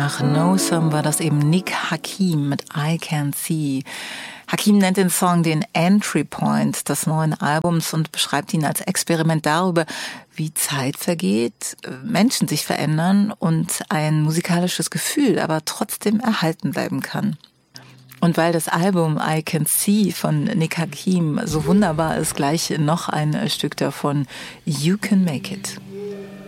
nach No Some war das eben Nick Hakim mit I Can See. Hakim nennt den Song den Entry Point des neuen Albums und beschreibt ihn als Experiment darüber, wie Zeit vergeht, Menschen sich verändern und ein musikalisches Gefühl aber trotzdem erhalten bleiben kann. Und weil das Album I Can See von Nick Hakim so wunderbar ist, gleich noch ein Stück davon, You Can Make It.